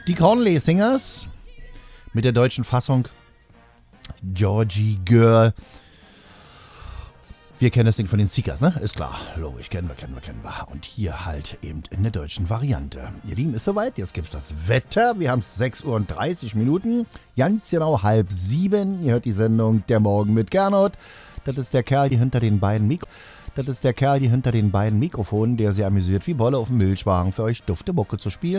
Die Conley Singers mit der deutschen Fassung Georgie Girl. Wir kennen das Ding von den Seekers, ne? Ist klar, logisch, kennen wir. Und hier halt eben in der deutschen Variante. Ihr Lieben, ist soweit, jetzt gibt's das Wetter. Wir haben 6:30 Uhr, ganz genau 6:30. Ihr hört die Sendung Der Morgen mit Gernot. Das ist der Kerl hier hinter den beiden Mikrofonen, der sehr amüsiert wie Bolle auf dem Milchwagen für euch dufte Mucke zu spielen.